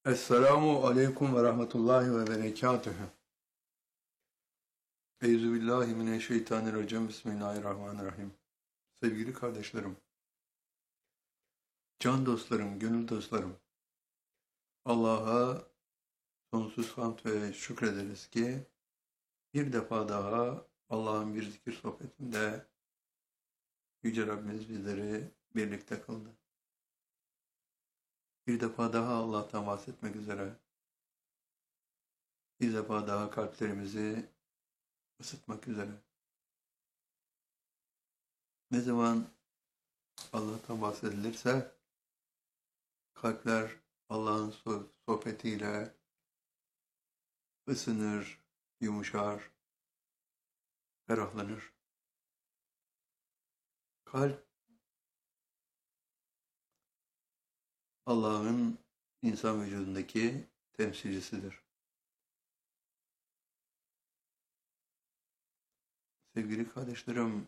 Esselamu aleyküm ve rahmetullahi ve berekatühü. Euzubillahimineşşeytanirracim. Bismillahirrahmanirrahim. Sevgili kardeşlerim, can dostlarım, gönül dostlarım, Allah'a sonsuz hamd ve şükrederiz ki bir defa daha Allah'ın bir zikir sohbetinde Yüce Rabbimiz bizleri birlikte kıldı. Bir defa daha Allah'tan bahsetmek üzere, bir defa daha kalplerimizi ısıtmak üzere. Ne zaman Allah'tan bahsedilirse kalpler Allah'ın sohbetiyle ısınır, yumuşar, ferahlanır. Kalp Allah'ın insan vücudundaki temsilcisidir. Sevgili kardeşlerim,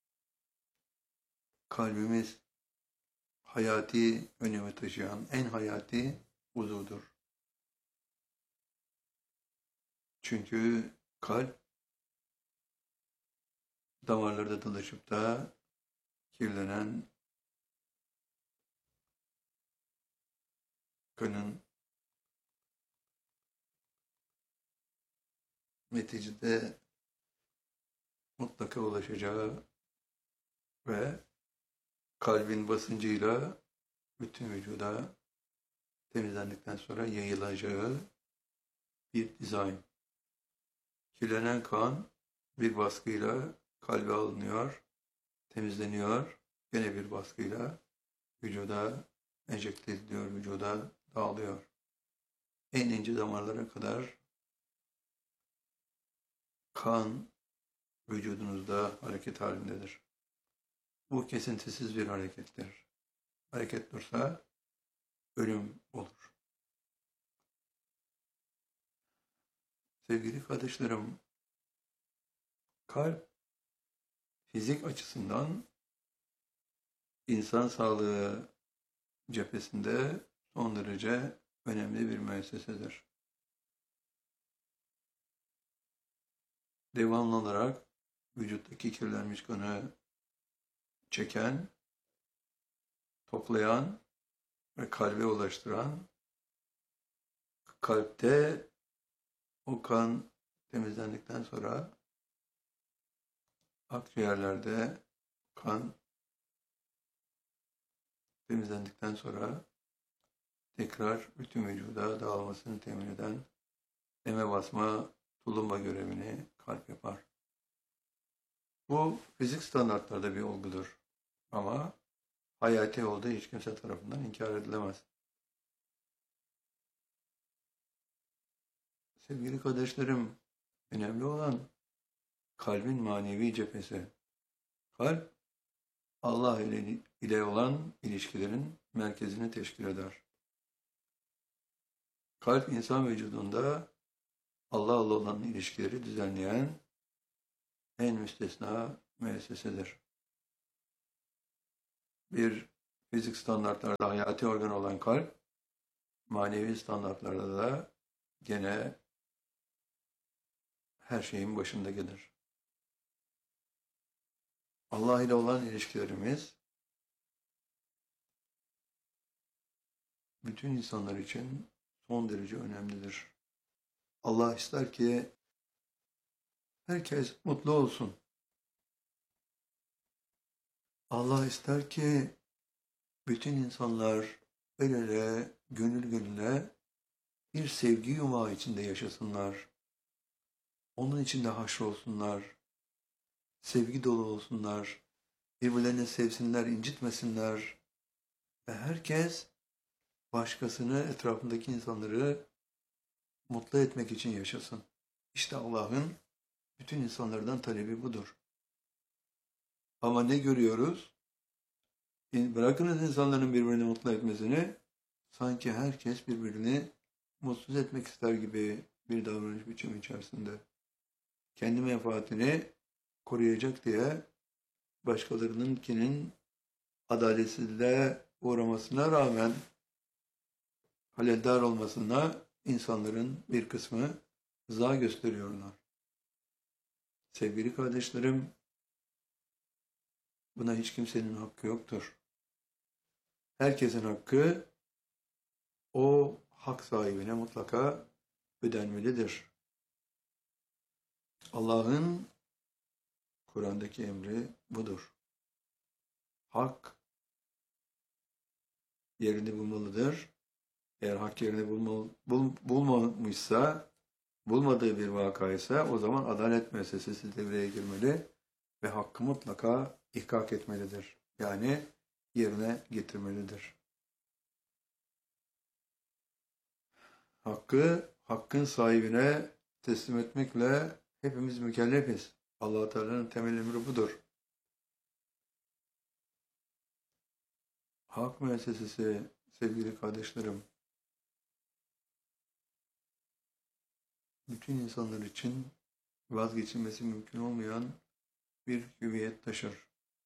kalbimiz hayati önemi taşıyan en hayati uzuvdur. Çünkü kalp damarlarda dolaşıp da kirlenen kanın neticede mutlaka ulaşacağı ve kalbin basıncıyla bütün vücuda temizlendikten sonra yayılacağı bir dizayn. Kirlenen kan bir baskıyla kalbe alınıyor, temizleniyor, gene bir baskıyla vücuda enjekte ediliyor, vücuda dağılıyor. En ince damarlara kadar kan vücudunuzda hareket halindedir. Bu kesintisiz bir harekettir. Hareket dursa ölüm olur. Sevgili kardeşlerim, kalp fizik açısından insan sağlığı cephesinde son derece önemli bir müessesedir. Devamlı olarak vücuttaki kirlenmiş kanı çeken, toplayan ve kalbe ulaştıran, kalpte o kan temizlendikten sonra akciğerlerde kan temizlendikten sonra tekrar bütün vücuda dağılmasını temin eden eme basma tulumba görevini kalp yapar. Bu fizik standartlarda bir olgudur ama hayati olduğu hiç kimse tarafından inkar edilemez. Sevgili kardeşlerim, önemli olan kalbin manevi cephesi. Kalp, Allah ile olan ilişkilerin merkezini teşkil eder. Kalp insan vücudunda Allah'la olan ilişkileri düzenleyen en müstesna müessesedir. Bir fizik standartlarda hayati organ olan kalp, manevi standartlarda da gene her şeyin başında gelir. Allah ile olan ilişkilerimiz bütün insanlar için son derece önemlidir. Allah ister ki herkes mutlu olsun. Allah ister ki bütün insanlar el ele, gönül gönüle bir sevgi yumağı içinde yaşasınlar. Onun içinde haşrolsunlar. Sevgi dolu olsunlar. Birbirlerini sevsinler, incitmesinler. Ve herkes başkasını, etrafındaki insanları mutlu etmek için yaşasın. İşte Allah'ın bütün insanlardan talebi budur. Ama ne görüyoruz? Bırakınız insanların birbirini mutlu etmesini, sanki herkes birbirini mutsuz etmek ister gibi bir davranış biçimi içerisinde. Kendi menfaatini koruyacak diye başkalarınınkinin adaletsizliğe uğramasına rağmen haleldar olmasına insanların bir kısmı rıza gösteriyorlar. Sevgili kardeşlerim, buna hiç kimsenin hakkı yoktur. Herkesin hakkı o hak sahibine mutlaka ödenmelidir. Allah'ın Kur'an'daki emri budur. Hak yerini bulmalıdır. Eğer hak yerini bulmamışsa, bulmadığı bir vakaysa o zaman adalet müessesesi devreye girmeli ve hakkı mutlaka ihkak etmelidir. Yani yerine getirmelidir. Hakkı, hakkın sahibine teslim etmekle hepimiz mükellefiz. Allah-u Teala'nın temel emri budur. Hak müessesesi sevgili kardeşlerim, bütün insanlar için vazgeçilmesi mümkün olmayan bir hüviyet taşır.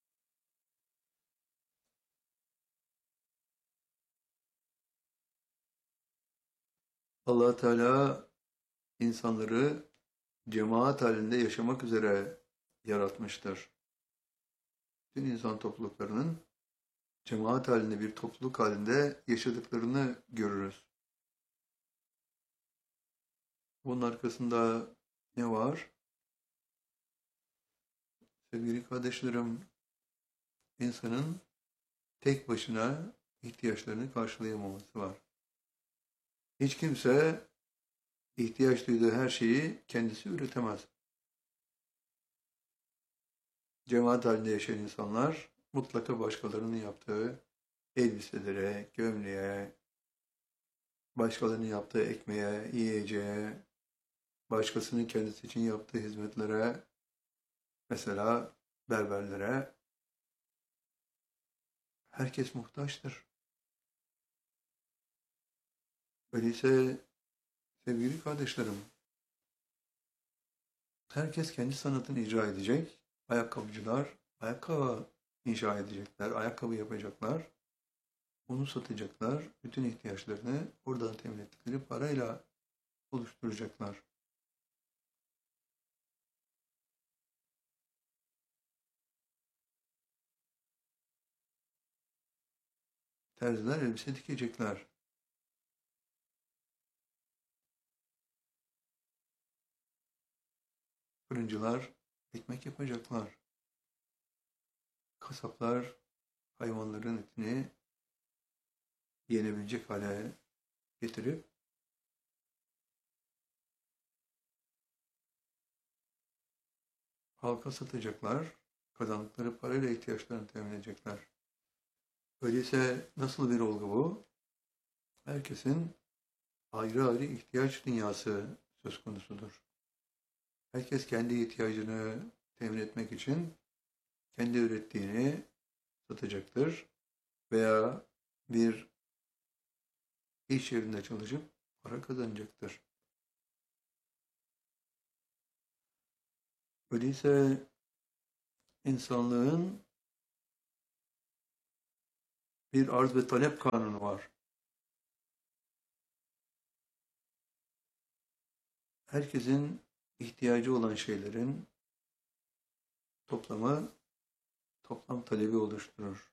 Allah Teala insanları cemaat halinde yaşamak üzere yaratmıştır. Bütün insan topluluklarının cemaat halinde bir topluluk halinde yaşadıklarını görürüz. Bunun arkasında ne var? Sevgili kardeşlerim, insanın tek başına ihtiyaçlarını karşılayamaması var. Hiç kimse ihtiyaç duyduğu her şeyi kendisi üretemez. Cemaat halinde yaşayan insanlar mutlaka başkalarının yaptığı elbiselere, gömleğe, başkalarının yaptığı ekmeğe, yiyeceğe, başkasının kendisi için yaptığı hizmetlere, mesela berberlere, herkes muhtaçtır. Öyleyse sevgili kardeşlerim, herkes kendi sanatını icra edecek. Ayakkabıcılar ayakkabı inşa edecekler, ayakkabı yapacaklar. Onu satacaklar. Bütün ihtiyaçlarını oradan temin ettikleri parayla oluşturacaklar. Terziler elbise dikecekler. Fırıncılar ekmek yapacaklar. Kasaplar hayvanların etini yenebilecek hale getirip halka satacaklar. Kazandıkları parayla ihtiyaçlarını temin edecekler. Öyleyse nasıl bir olgu bu? Herkesin ayrı ayrı ihtiyaç dünyası söz konusudur. Herkes kendi ihtiyacını temin etmek için kendi ürettiğini satacaktır veya bir iş yerinde çalışıp para kazanacaktır. Öyleyse insanlığın bir arz ve talep kanunu var. Herkesin ihtiyacı olan şeylerin toplamı toplam talebi oluşturur.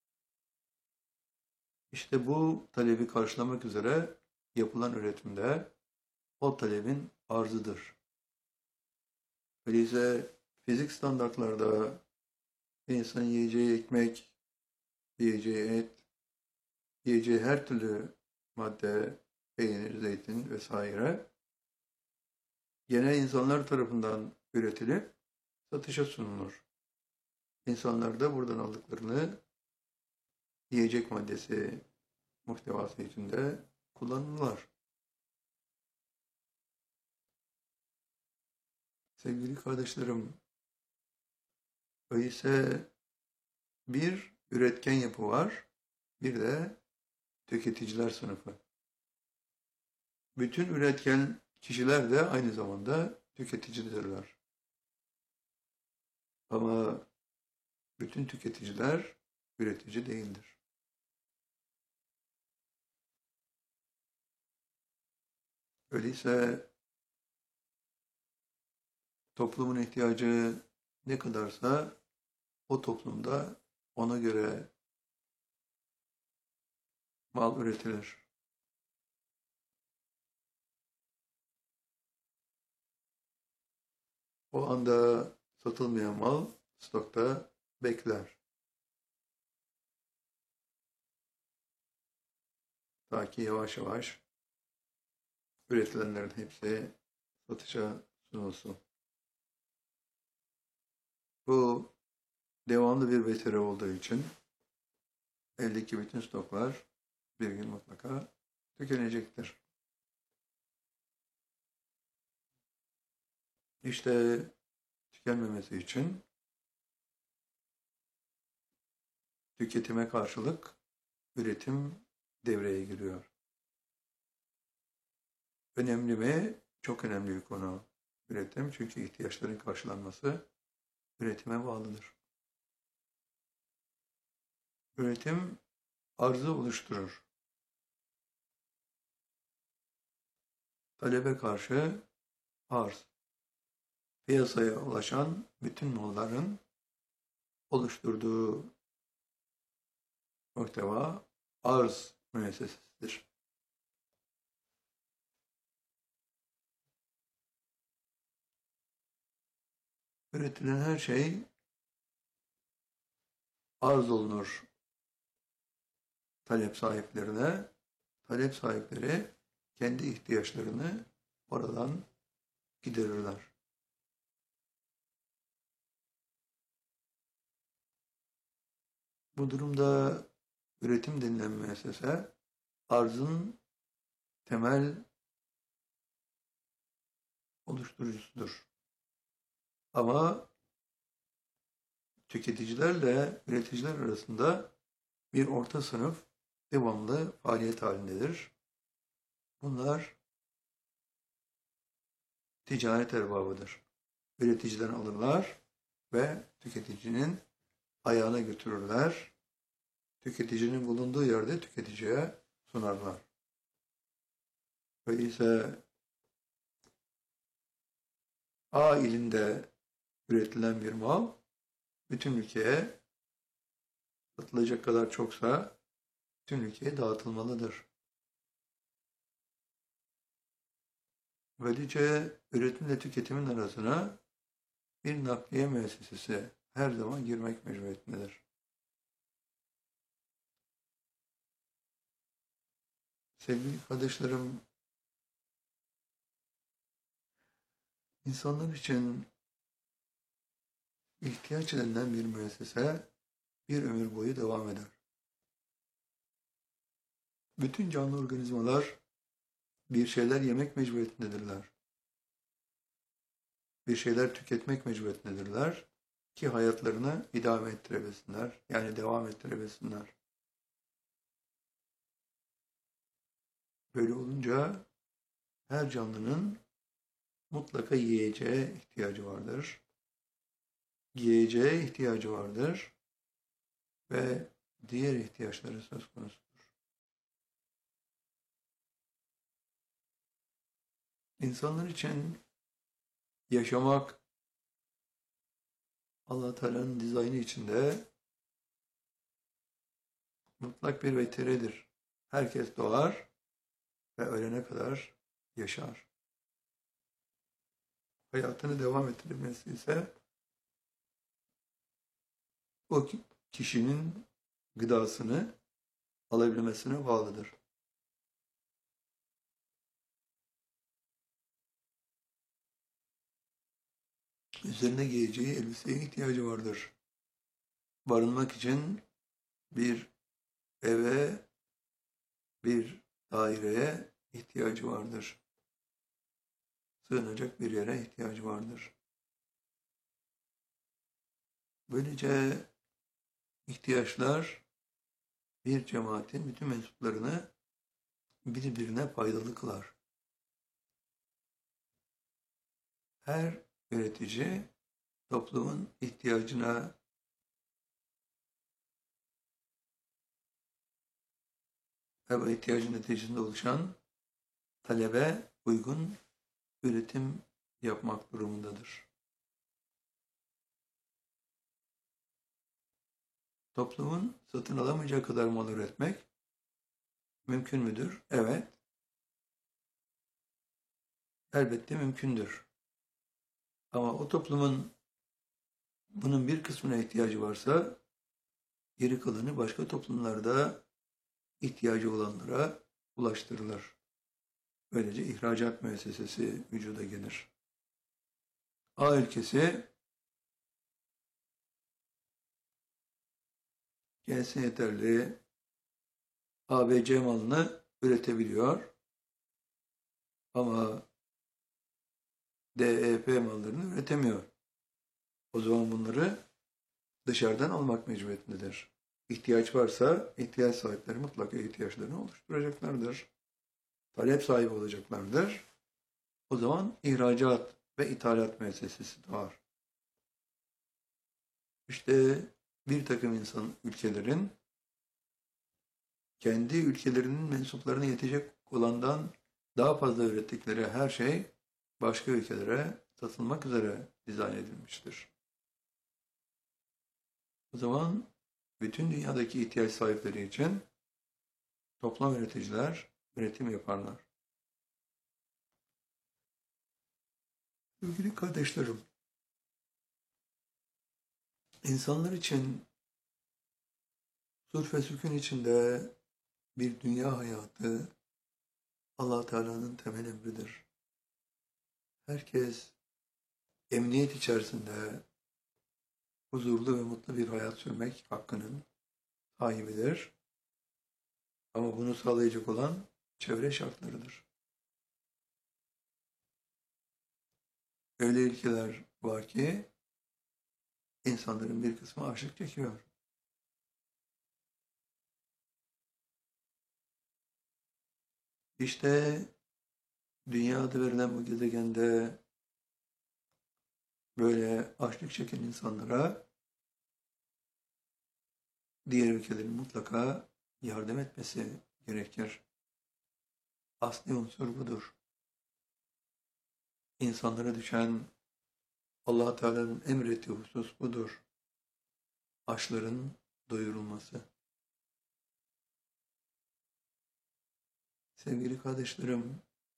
İşte bu talebi karşılamak üzere yapılan üretimde o talebin arzıdır. Öyleyse fizik standartlarda insanın yiyeceği ekmek, yiyeceği et, yiyeceği her türlü madde, peynir, zeytin vesaire gene insanlar tarafından üretilip satışa sunulur. İnsanlar da buradan aldıklarını yiyecek maddesi muhtevası içinde kullanırlar. Sevgili kardeşlerim, öyleyse bir üretken yapı var, bir de tüketiciler sınıfı. Bütün üretken kişiler de aynı zamanda tüketicidirler. Ama bütün tüketiciler üretici değildir. Öyleyse toplumun ihtiyacı ne kadarsa o toplumda ona göre mal üretilir. O anda satılmayan mal stokta bekler. Ta ki yavaş yavaş üretilenlerin hepsi satışa sunulsun. Bu devamlı bir beteri olduğu için eldeki bütün stoklar bir gün mutlaka tükenecektir. İşte tükenmemesi için tüketime karşılık üretim devreye giriyor. Önemli mi? Çok önemli bir konu üretim. Çünkü ihtiyaçların karşılanması üretime bağlıdır. Üretim arzı oluşturur. Talebe karşı arz. Piyasaya ulaşan bütün malların oluşturduğu muhteva arz müessesesidir. Üretilen her şey arz olunur talep sahiplerine. Talep sahipleri kendi ihtiyaçlarını oradan giderirler. Bu durumda üretim denilen müessese arzın temel oluşturucusudur. Ama tüketicilerle üreticiler arasında bir orta sınıf devamlı faaliyet halindedir. Bunlar ticaret erbabıdır. Üreticiden alırlar ve tüketicinin ayağına götürürler. Tüketicinin bulunduğu yerde tüketiciye sunarlar. Öyleyse A ilinde üretilen bir mal bütün ülkeye satılacak kadar çoksa bütün ülkeye dağıtılmalıdır. Böylece üretimle tüketimin arasına bir nakliye müessesesi her zaman girmek mecburiyetindedir. Sevgili kardeşlerim, insanlar için ihtiyaç edilen bir müessese bir ömür boyu devam eder. Bütün canlı organizmalar bir şeyler yemek mecburiyetindedirler. Bir şeyler tüketmek mecburiyetindedirler ki hayatlarını idame ettirebilsinler, yani devam ettirebilsinler. Böyle olunca her canlının mutlaka yiyeceğe ihtiyacı vardır. Giyeceğe ihtiyacı vardır ve diğer ihtiyaçları söz konusudur. İnsanlar için yaşamak Allah Teala'nın dizaynı içinde mutlak bir veteridir. Herkes doğar ve ölene kadar yaşar. Hayatını devam ettirmesi ise o kişinin gıdasını alabilmesine bağlıdır. Üzerine giyeceği elbiseye ihtiyacı vardır. Barınmak için bir eve, bir daireye ihtiyacı vardır. Sığınacak bir yere ihtiyacı vardır. Böylece ihtiyaçlar bir cemaatin bütün mensuplarını birbirine faydalı kılar. Her üretici toplumun ihtiyacına ve bu ihtiyacın neticesinde oluşan talebe uygun üretim yapmak durumundadır. Toplumun satın alamayacağı kadar mal üretmek mümkün müdür? Evet, elbette mümkündür. Ama o toplumun bunun bir kısmına ihtiyacı varsa, geri kalanı başka toplumlarda ihtiyacı olanlara ulaştırılır. Böylece ihracat müessesesi vücuda gelir. A ülkesi kendisine yeterli ABC malını üretebiliyor ama DEP mallarını üretemiyor. O zaman bunları dışarıdan almak mecburiyetindedir. İhtiyaç varsa ihtiyaç sahipleri mutlaka ihtiyaçlarını oluşturacaklardır. Talep sahibi olacaklardır. O zaman ihracat ve ithalat müessesesi doğar. İşte bir takım ülkelerin kendi ülkelerinin mensuplarına yetecek olandan daha fazla ürettikleri her şey başka ülkelere satılmak üzere dizayn edilmiştir. O zaman bütün dünyadaki ihtiyaç sahipleri için toplam üreticiler üretim yaparlar. Sevgili kardeşlerim, insanlar için sulh ve sükun içinde bir dünya hayatı Allah Teala'nın temel emridir. Herkes emniyet içerisinde huzurlu ve mutlu bir hayat sürmek hakkının sahibidir. Ama bunu sağlayacak olan çevre şartlarıdır. Öyle ülkeler var ki insanların bir kısmı açlık çekiyor. İşte dünya adı verilen bu gezegende böyle açlık çeken insanlara diğer ülkelerin mutlaka yardım etmesi gerekir. Asli unsur budur. İnsanlara düşen Allah Teala'nın emrettiği husus budur. Açların doyurulması. Sevgili kardeşlerim,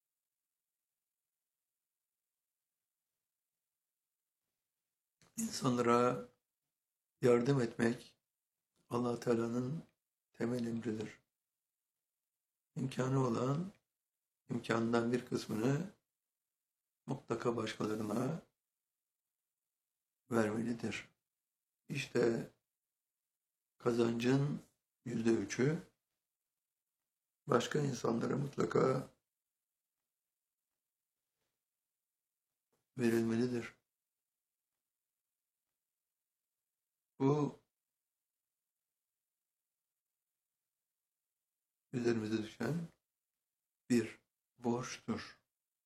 insanlara yardım etmek Allah Teala'nın temel emridir. İmkanı olan imkanından bir kısmını mutlaka başkalarına vermelidir. İşte kazancın %3'ü başka insanlara mutlaka verilmelidir. Bu üzerimize düşen bir borçtur.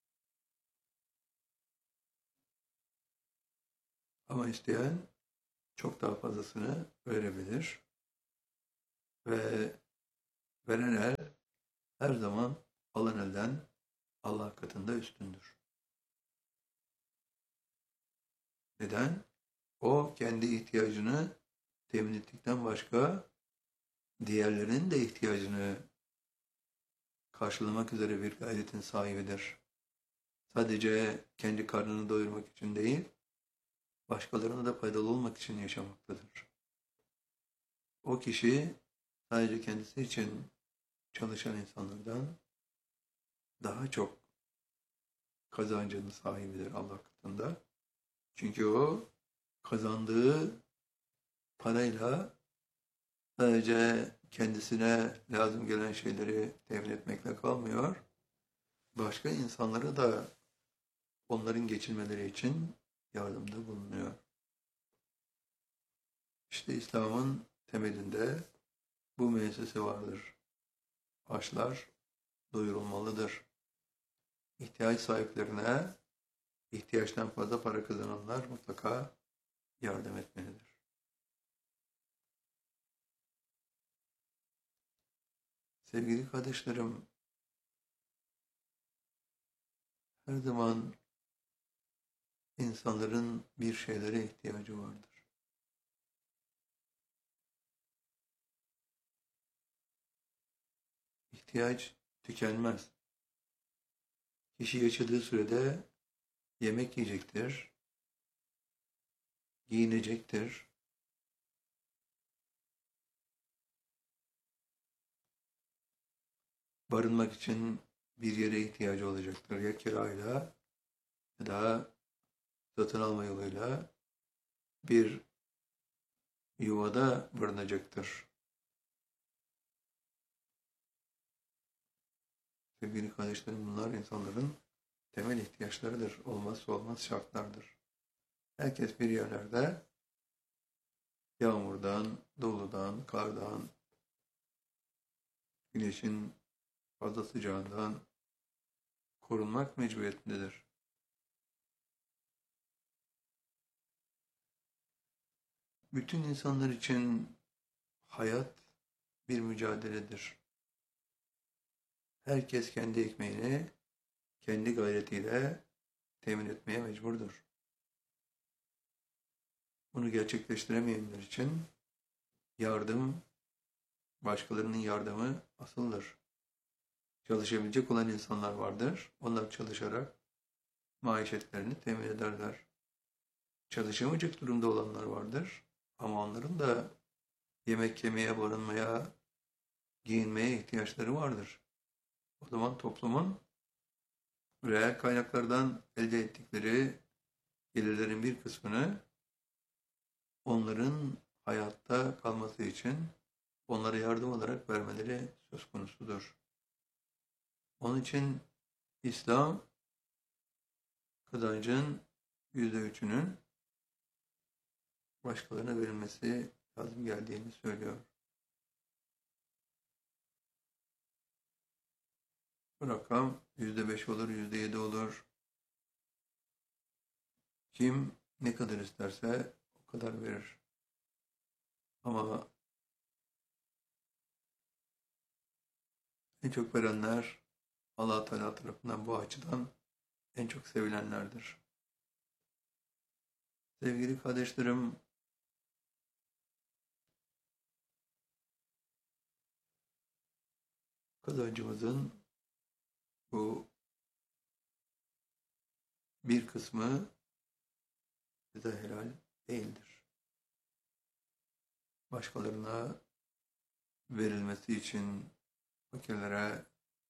Ama isteyen çok daha fazlasını verebilir ve veren el her zaman alan elden Allah katında üstündür. Neden? O kendi ihtiyacını temin ettikten başka diğerlerinin de ihtiyacını karşılamak üzere bir gayretin sahibidir. Sadece kendi karnını doyurmak için değil, başkalarına da faydalı olmak için yaşamaktadır. O kişi sadece kendisi için çalışan insanlardan daha çok kazancının sahibidir Allah katında. Çünkü o kazandığı parayla sadece kendisine lazım gelen şeyleri temin etmekle kalmıyor. Başka insanlara da onların geçinmeleri için yardımda bulunuyor. İşte İslam'ın temelinde bu müessese vardır. Açlar doyurulmalıdır. İhtiyaç sahiplerine ihtiyaçtan fazla para kazananlar mutlaka yardım etmelidir. Sevgili kardeşlerim, Her zaman insanların bir şeylere ihtiyacı vardır. İhtiyaç tükenmez. Kişi yaşadığı sürede yemek yiyecektir, giyinecektir, barınmak için bir yere ihtiyacı olacaktır. Ya kirayla ya da satın alma yoluyla bir yuvada barınacaktır. Sevgili kardeşlerim, bunlar insanların temel ihtiyaçlarıdır. Olmazsa olmaz şartlardır. Herkes bir yerlerde yağmurdan, doludan, kardan, güneşin fazla sıcağından korunmak mecburiyetindedir. Bütün insanlar için hayat bir mücadeledir. Herkes kendi ekmeğini kendi gayretiyle temin etmeye mecburdur. Bunu gerçekleştiremeyenler için yardım, başkalarının yardımı asıldır. Çalışabilecek olan insanlar vardır. Onlar çalışarak maişetlerini temin ederler. Çalışamayacak durumda olanlar vardır. Ama onların da yemek yemeye, barınmaya, giyinmeye ihtiyaçları vardır. O zaman toplumun reel kaynaklardan elde ettikleri gelirlerin bir kısmını onların hayatta kalması için onlara yardım olarak vermeleri söz konusudur. Onun için İslam kazancın %3'ünün başkalarına verilmesi lazım geldiğini söylüyor. Bu rakam %5 olur, %7 olur. Kim ne kadar isterse o kadar verir. Ama en çok verenler Allah Teala tarafından bu açıdan en çok sevilenlerdir. Sevgili kardeşlerim, kazancımızın bu bir kısmı bize helal değildir. Başkalarına verilmesi için fakirlere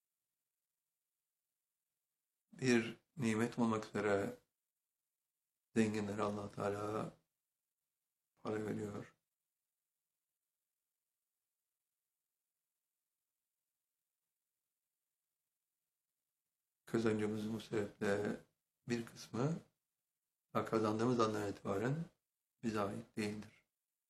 bir nimet olmak üzere zenginlere Allah Teala para veriyor. Kazancımızın bu sebeple bir kısmı kazandığımız andan itibaren bize ait değildir.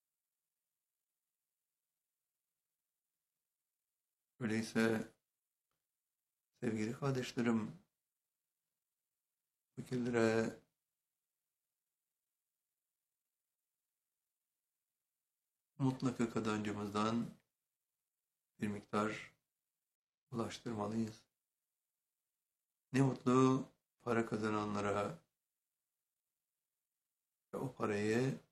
Öyleyse sevgili kardeşlerim, fakirlere mutlaka kazancımızdan bir miktar ulaştırmalıyız. Ne mutlu para kazananlara ve o parayı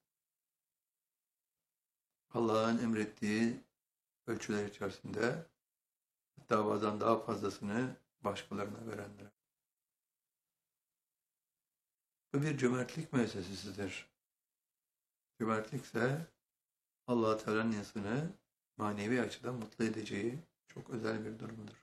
Allah'ın emrettiği ölçüler içerisinde, hatta bazen daha fazlasını başkalarına verenler. Bu bir cömertlik müessesesidir. Cömertlik ise Allah-u Teala'nın insanı manevi açıdan mutlu edeceği çok özel bir durumdur.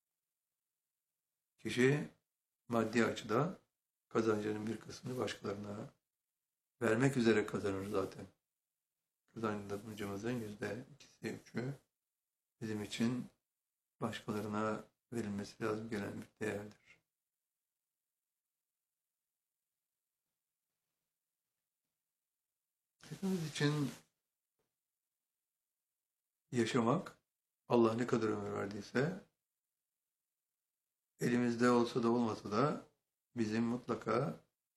Kişi maddi açıdan kazancının bir kısmını başkalarına vermek üzere kazanır zaten. Kazancımızın %2'si, %3'ü bizim için başkalarına verilmesi lazım gelen bir değerdir. Hepimiz için yaşamak, Allah ne kadar ömür verdiyse, elimizde olsa da olmasa da bizim mutlaka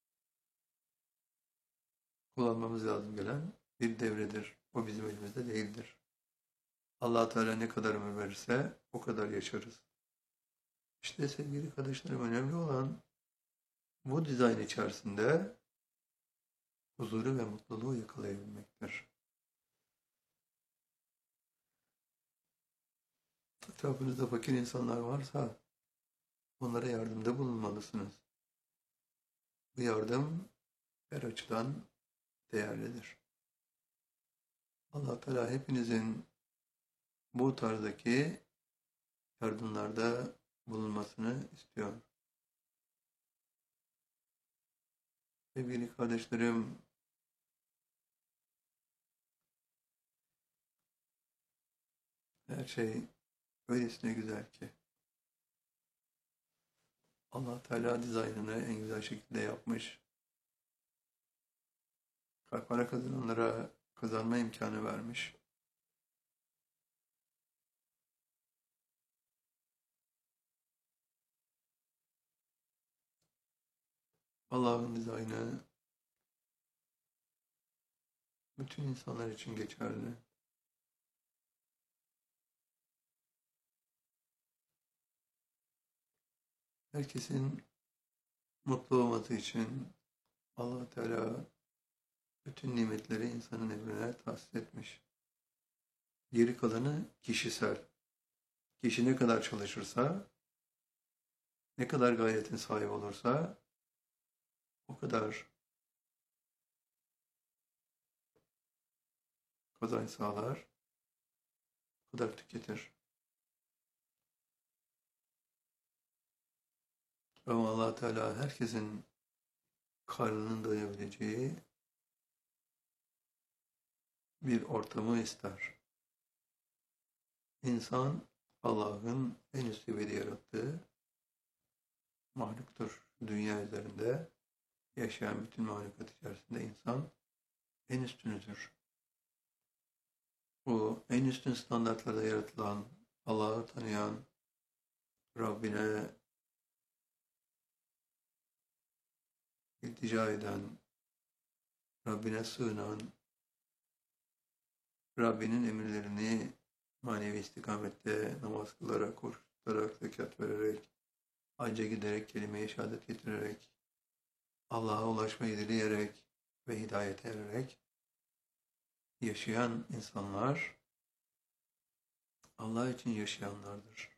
kullanmamız lazım gelen bir devredir. O bizim elimizde değildir. Allah Teala ne kadar ömür verirse o kadar yaşarız. İşte sevgili kardeşlerim, önemli olan Bu dizayn içerisinde huzuru ve mutluluğu yakalayabilmektir. Etrafınızda fakir insanlar varsa onlara yardımda bulunmalısınız. Bu yardım her açıdan değerlidir. Allah Teala hepinizin bu tarzdaki yardımlarda bulunmasını istiyor. Sevgili kardeşlerim, her şey öylesine güzel ki Allah Teala dizaynını en güzel şekilde yapmış. Para kazananlara kazanma imkanı vermiş. Allah'ın dizaynı bütün insanlar için geçerli. Herkesin mutlu olması için Allah Teala bütün nimetleri insanın emrine tahsis etmiş. Geri kalanı kişisel. Kişi ne kadar çalışırsa, ne kadar gayretin sahibi olursa o kadar kazanç sağlar, o kadar tüketir. Ama Allah Teala herkesin karnının doyabileceği bir ortamı ister. İnsan Allah'ın en üst seviyede yarattığı mahluktur. Dünya üzerinde yaşayan bütün mahlukat içerisinde insan en üstünüdür. O en üstün standartlarda yaratılan, Allah'ı tanıyan, Rabbine iltica eden, Rabbine sığınan, Rabbinin emirlerini manevi istikamette namaz kılarak, oruç tutarak, zekat vererek, hacca giderek, kelime-i şehadet getirerek, Allah'a ulaşmayı dileyerek ve hidayete ererek yaşayan insanlar Allah için yaşayanlardır.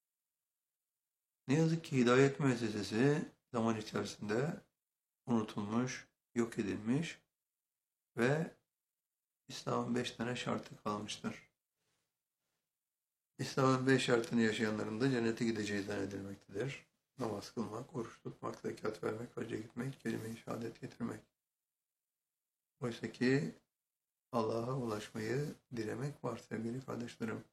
Ne yazık ki hidayet müessesesi zaman içerisinde unutulmuş, yok edilmiş ve İslam'ın 5 tane şartı kalmıştır. İslam'ın 5 şartını yaşayanların da cennete gideceği zannedilmektedir. Namaz kılmak, oruç tutmak, zekat vermek, hacca gitmek, kelime-i şehadet getirmek. Oysa ki Allah'a ulaşmayı dilemek var sevgili kardeşlerim.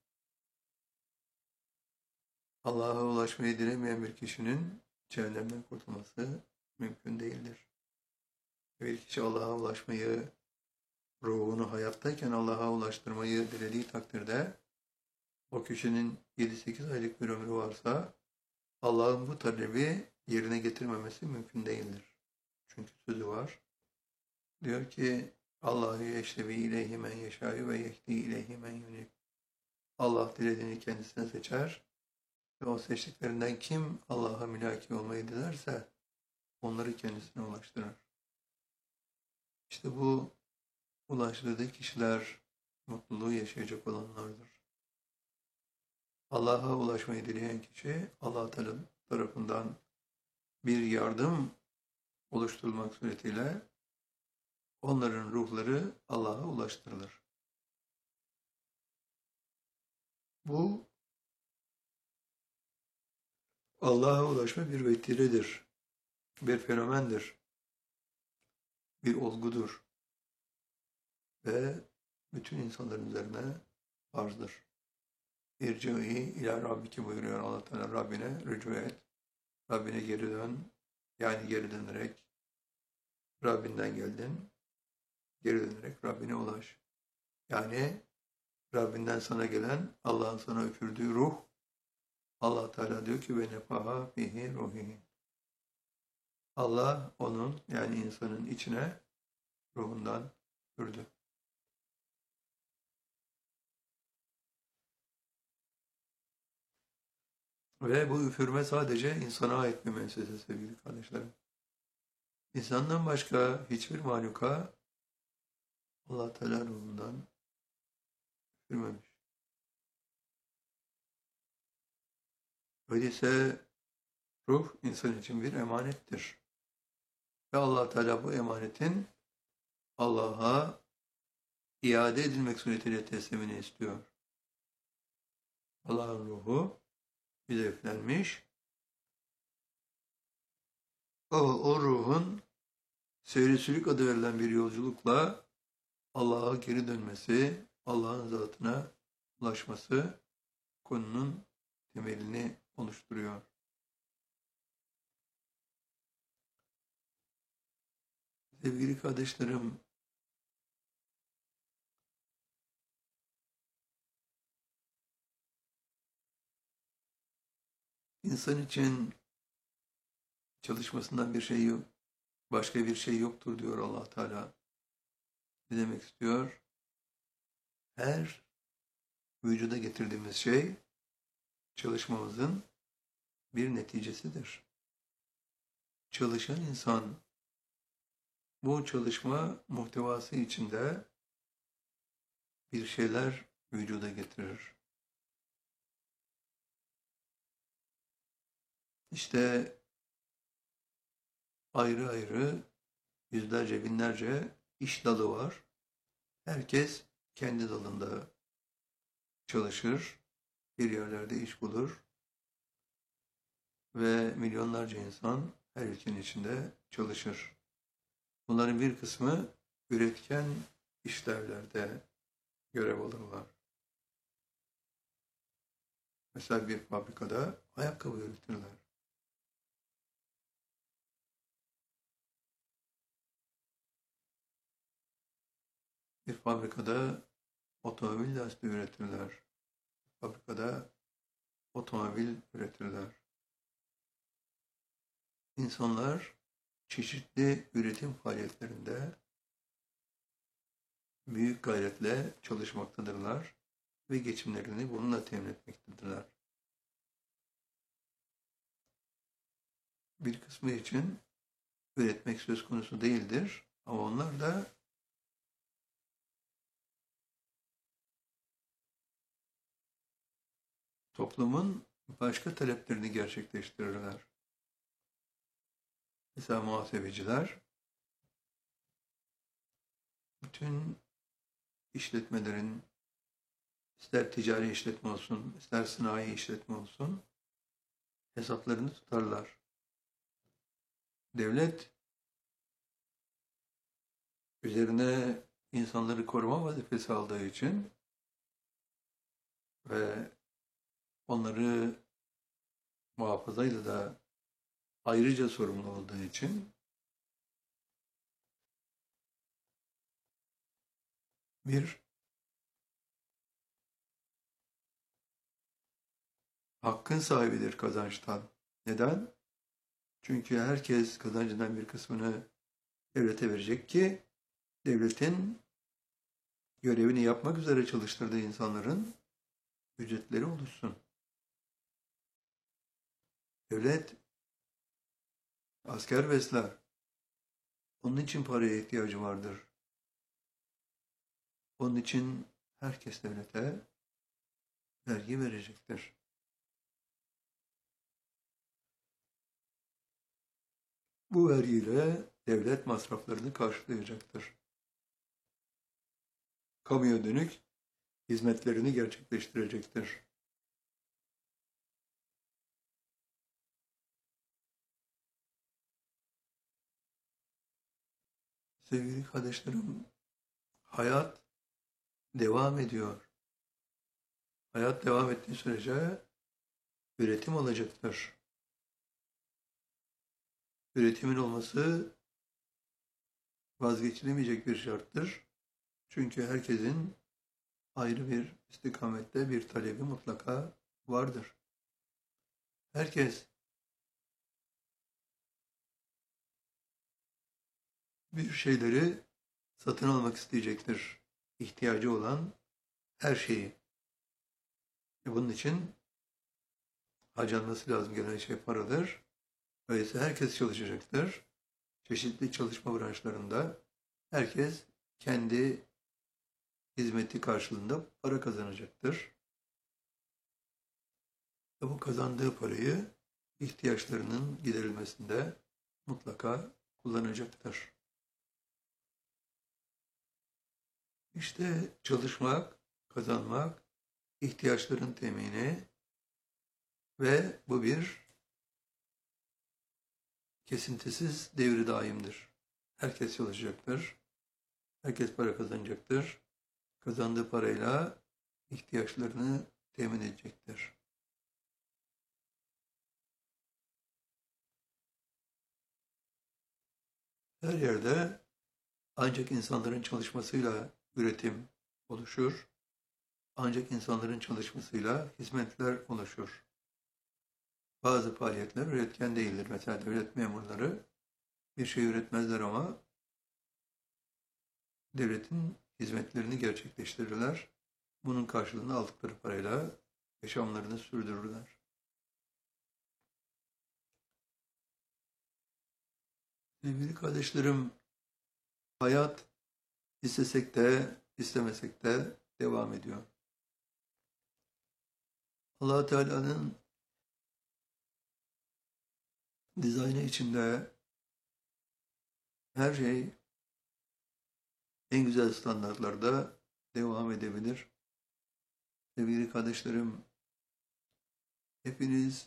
Allah'a ulaşmayı dilemeyen bir kişinin cehennemden kurtulması mümkün değildir. Bir kişi Allah'a ulaşmayı, ruhunu hayattayken Allah'a ulaştırmayı dilediği takdirde o kişinin 7-8 aylık bir ömrü varsa Allah'ın bu talebi yerine getirmemesi mümkün değildir. Çünkü sözü var. Diyor ki Allahu yeştebi ileyhi men yeşâ'yu ve yehdi ileyhi men yunib. Allah dilediğini kendisine seçer ve o seçtiklerinden kim Allah'a mülaki olmayı dilerse onları kendisine ulaştırır. İşte bu ulaştırdığı kişiler mutluluğu yaşayacak olanlardır. Allah'a ulaşmayı dileyen kişi Allah tarafından bir yardım oluşturulmak suretiyle onların ruhları Allah'a ulaştırılır. Bu Allah'a ulaşma bir vesiledir, bir fenomendir, bir olgudur ve bütün insanların üzerine farzdır. İrci'i ila Rabbiki buyuruyor Allah Teala, Rabbine rücu et, Rabbine geri dön, yani geri dönerek Rabbinden geldin, geri dönerek Rabbine ulaş. Yani Rabbinden sana gelen, Allah'ın sana üfürdüğü ruh, Allah Teala diyor ki ve nefaha fihi ruhihi. Allah onun yani insanın içine ruhundan üfürdü. Ve bu üfürme sadece insana ait bir müessese sevgili kardeşlerim. İnsandan başka hiçbir mahluka Allah Teala ruhundan üfürmemiş. Öyleyse ruh insan için bir emanettir. Ve Allah Teala bu emanetin Allah'a iade edilmek suretiyle teslimini istiyor. Allah'ın ruhu bize üflenmiş. O ruhun seyri adı verilen bir yolculukla Allah'a geri dönmesi, Allah'ın zatına ulaşması konunun temelini oluşturuyor. Sevgili kardeşlerim, insan için çalışmasından bir şey yok, başka bir şey yoktur diyor Allah Teala. Ne demek istiyor? Her vücuda getirdiğimiz şey çalışmamızın bir neticesidir. Çalışan insan bu çalışma muhtevası içinde bir şeyler vücuda getirir. İşte ayrı ayrı yüzlerce binlerce iş dalı var. Herkes kendi dalında çalışır, bir yerlerde iş bulur ve milyonlarca insan her ülkenin içinde çalışır. Bunların bir kısmı üretken işlevlerde görev alırlar. Mesela bir fabrikada ayakkabı üretirler. Bir fabrikada otomobil lastiği üretirler. Fabrikada otomobil üretirler. İnsanlar çeşitli üretim faaliyetlerinde büyük gayretle çalışmaktadırlar ve geçimlerini bununla temin etmektedirler. Bir kısmı için üretmek söz konusu değildir ama onlar da toplumun başka taleplerini gerçekleştirirler. Mesela muhasebeciler bütün işletmelerin ister ticari işletme olsun, ister sanayi işletme olsun hesaplarını tutarlar. Devlet üzerine insanları koruma vazifesi aldığı için ve onları muhafazayla da ayrıca sorumlu olduğu için bir hakkın sahibidir kazançtan. Neden? Çünkü herkes kazancından bir kısmını devlete verecek ki devletin görevini yapmak üzere çalıştırdığı insanların ücretleri oluşsun. Devlet asker besler. Onun için paraya ihtiyacı vardır. Onun için herkes devlete vergi verecektir. Bu vergiyle devlet masraflarını karşılayacaktır. Kamuya dönük hizmetlerini gerçekleştirecektir. Sevgili kardeşlerim, hayat devam ediyor. Hayat devam ettiği sürece üretim olacaktır. Üretimin olması vazgeçilemeyecek bir şarttır. Çünkü herkesin ayrı bir istikamette bir talebi mutlaka vardır. Herkes bir şeyleri satın almak isteyecektir. İhtiyacı olan her şeyi. Bunun için harcanması lazım gelen şey paradır. Öyleyse herkes çalışacaktır. çeşitli çalışma branşlarında herkes kendi hizmeti karşılığında para kazanacaktır. Ve bu kazandığı parayı ihtiyaçlarının giderilmesinde mutlaka kullanacaktır. İşte çalışmak, kazanmak, ihtiyaçların temini ve bu bir kesintisiz devri daimdir. Herkes çalışacaktır, herkes para kazanacaktır. Kazandığı parayla ihtiyaçlarını temin edecektir. Her yerde ancak insanların çalışmasıyla üretim oluşur. Ancak insanların çalışmasıyla hizmetler oluşur. Bazı faaliyetler üretken değildir. Mesela devlet memurları bir şey üretmezler ama devletin hizmetlerini gerçekleştirirler. Bunun karşılığını aldıkları parayla yaşamlarını sürdürürler. Sevgili kardeşlerim, hayat istesek de istemesek de devam ediyor. Allah Teala'nın dizaynı içinde her şey en güzel standartlarda devam edebilir. Sevgili kardeşlerim, hepiniz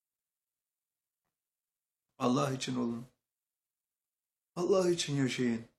Allah için olun. Allah için yaşayın.